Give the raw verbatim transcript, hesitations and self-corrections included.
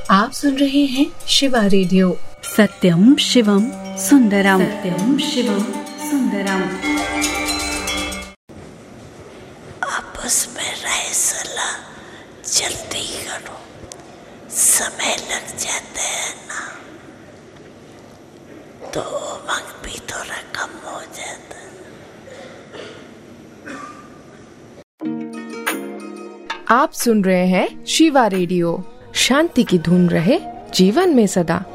आप सुन रहे हैं शिवा रेडियो। सत्यम शिवम सुंदरम, सत्यम शिवम सुंदरम। आपस में रह सला जल्दी करो, समय लग जाता है ना, तो उमंग भी थोड़ा कम हो जाता है। आप सुन रहे हैं शिवा रेडियो। शांति की धुन रहे जीवन में सदा।